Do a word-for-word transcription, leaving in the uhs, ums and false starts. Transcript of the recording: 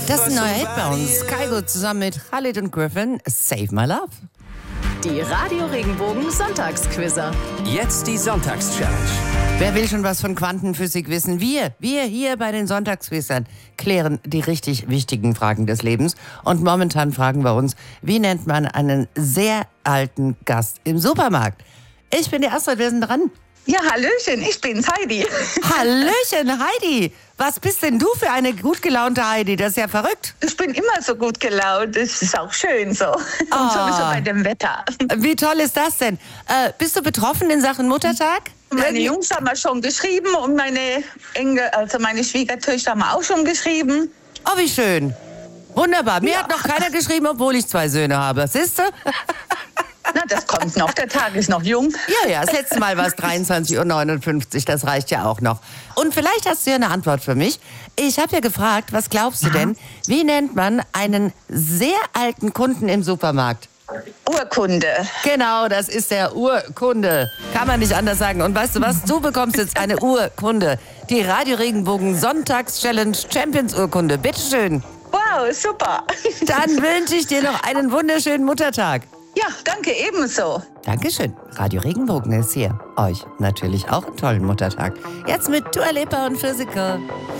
Das ist ein neuer Hit bei uns. Kygo zusammen mit Khalid und Griffin, Save My Love. Die Radio Regenbogen Sonntagsquizzer. Jetzt die Sonntagschallenge. Wer will schon was von Quantenphysik wissen? Wir, wir hier bei den Sonntagsquizzern klären die richtig wichtigen Fragen des Lebens. Und momentan fragen wir uns, wie nennt man einen sehr alten Gast im Supermarkt? Ich bin die Astrid, wir sind dran. Ja, hallöchen, ich bin's, Heidi. Hallöchen, Heidi. Was bist denn du für eine gut gelaunte Heidi? Das ist ja verrückt. Ich bin immer so gut gelaunt, das ist auch schön so. Und Oh. sowieso bei dem Wetter. Wie toll ist das denn? Äh, bist du betroffen in Sachen Muttertag? Meine Jungs haben wir schon geschrieben und meine Enkel, also meine Schwiegertöchter haben wir auch schon geschrieben. Oh, wie schön. Wunderbar. Mir Ja. hat noch keiner geschrieben, obwohl ich zwei Söhne habe. Siehst du? Na, das kommt noch, der Tag ist noch jung. Ja, ja, das letzte Mal war es dreiundzwanzig Uhr neunundfünfzig, das reicht ja auch noch. Und vielleicht hast du ja eine Antwort für mich. Ich habe ja gefragt, was glaubst du denn, wie nennt man einen sehr alten Kunden im Supermarkt? Urkunde. Genau, das ist der Urkunde. Kann man nicht anders sagen. Und weißt du was, du bekommst jetzt eine Urkunde. Die Radio Regenbogen Sonntags-Challenge Champions Urkunde. Bitteschön. Wow, super. Dann wünsche ich dir noch einen wunderschönen Muttertag. Ja, danke, ebenso. Dankeschön. Radio Regenbogen ist hier. Euch natürlich auch einen tollen Muttertag. Jetzt mit Dua Lipa und Physical.